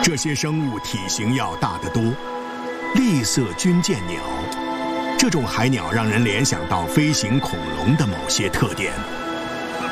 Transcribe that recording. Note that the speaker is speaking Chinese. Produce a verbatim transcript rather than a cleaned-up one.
这些生物体型要大得多。栗色军舰鸟，这种海鸟让人联想到飞行恐龙的某些特点。